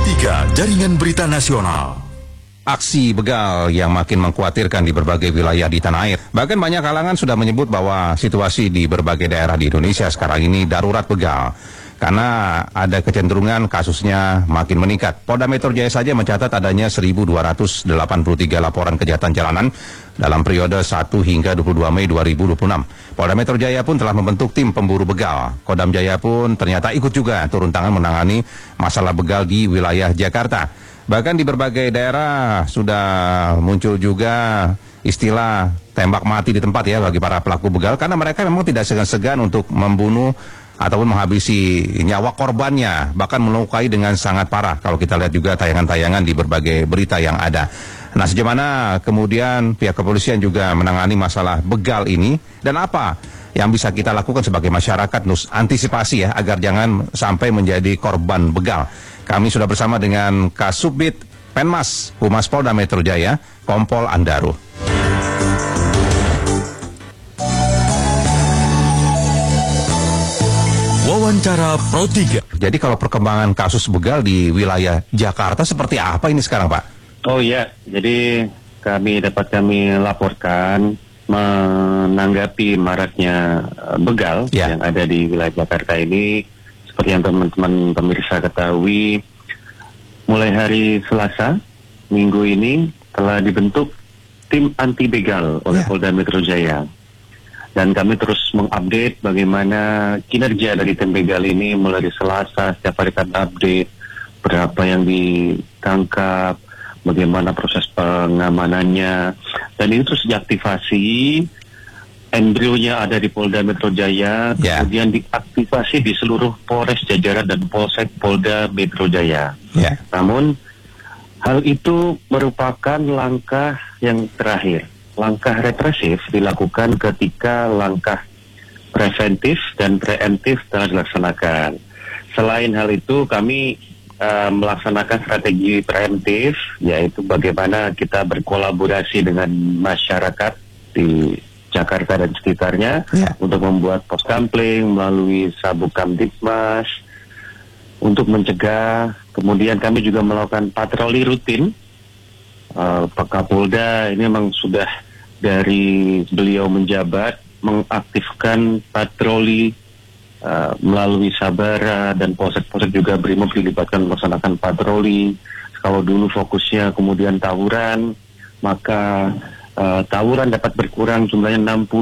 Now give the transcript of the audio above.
Pro 3 Jaringan Berita Nasional. Aksi begal yang makin mengkhawatirkan di berbagai wilayah di tanah air. Bahkan banyak kalangan sudah menyebut bahwa situasi di berbagai daerah di Indonesia sekarang ini darurat begal. Karena ada kecenderungan kasusnya makin meningkat. Polda Metro Jaya saja mencatat adanya 1.283 laporan kejahatan jalanan dalam periode 1 hingga 22 Mei 2026. Polda Metro Jaya pun telah membentuk tim pemburu begal. Kodam Jaya pun ternyata ikut juga turun tangan menangani masalah begal di wilayah Jakarta. Bahkan di berbagai daerah sudah muncul juga istilah tembak mati di tempat ya bagi para pelaku begal, karena mereka memang tidak segan-segan untuk membunuh ataupun menghabisi nyawa korbannya, bahkan melukai dengan sangat parah kalau kita lihat juga tayangan-tayangan di berbagai berita yang ada. Nah, sejauh mana kemudian pihak kepolisian juga menangani masalah begal ini, dan apa yang bisa kita lakukan sebagai masyarakat antisipasi ya agar jangan sampai menjadi korban begal. Kami sudah bersama dengan Kasubdit Penmas Humas Polda Metro Jaya, Kompol Andaru. Wawancara Pro 3. Jadi kalau perkembangan kasus begal di wilayah Jakarta seperti apa ini sekarang, Pak? Oh iya, jadi kami laporkan menanggapi maraknya begal yang ada di wilayah Jakarta ini. Seperti yang teman-teman pemirsa ketahui, mulai hari Selasa minggu ini telah dibentuk tim anti begal oleh Polda Metro Jaya. Dan kami terus mengupdate bagaimana kinerja dari tim begal ini mulai dari Selasa. Setiap hari kami update berapa yang ditangkap, bagaimana proses pengamanannya. Dan ini terus diaktifasi. Embrionya ada di Polda Metro Jaya, kemudian diaktifasi di seluruh Polres jajaran dan Polsek Polda Metro Jaya. Namun, hal itu merupakan langkah yang terakhir. Langkah represif dilakukan ketika langkah preventif dan preemptif telah dilaksanakan. Selain hal itu, kami melaksanakan strategi preemptif, yaitu bagaimana kita berkolaborasi dengan masyarakat di Jakarta dan sekitarnya untuk membuat pos kampling melalui Sabuk Kamtibmas untuk mencegah. Kemudian kami juga melakukan patroli rutin. Pak Kapolda ini memang sudah dari beliau menjabat mengaktifkan patroli melalui Sabara dan polsek-polsek juga Brimob dilibatkan melaksanakan patroli. Kalau dulu fokusnya kemudian tawuran, maka tawuran dapat berkurang jumlahnya 60